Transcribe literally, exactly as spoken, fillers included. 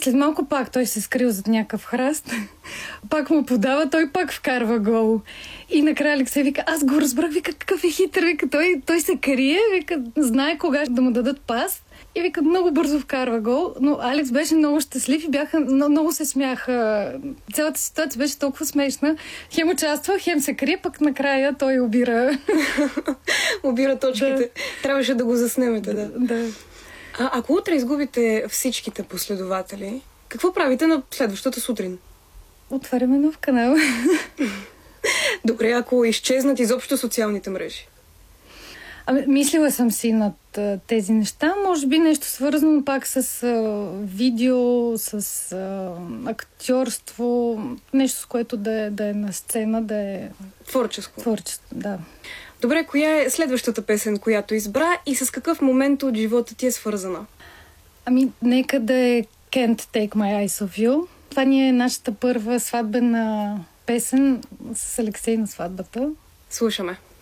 След малко пак той се скрил зад някакъв храст. Пак му подава, той пак вкарва гол. И накрая Алексей вика, аз го разбрах, вика, какъв е хитър, вика, той, той се крие, вика, знае кога да му дадат пас. И вика, много бързо вкарва гол, но Алекс беше много щастлив и бяха, много се смяха. Цялата ситуация беше толкова смешна. Хем участва, хем се крие, пък накрая той обира. Обира точките. Да. Трябваше да го заснемете, да. Да. А ако утре изгубите всичките последователи, какво правите на следващата сутрин? Отваряме нов канал. Добре, ако изчезнат изобщо социалните мрежи. Ами, мислила съм си над а, тези неща. Може би нещо свързано пак с а, видео, с а, актьорство, нещо с което да е, да е на сцена, да е... Творческо. Творчество, да. Добре, коя е следващата песен, която избра и с какъв момент от живота ти е свързана? Ами, нека да е Can't Take My Eyes Off You. Това ни е нашата първа сватбена песен с Алексей на сватбата. Слушаме.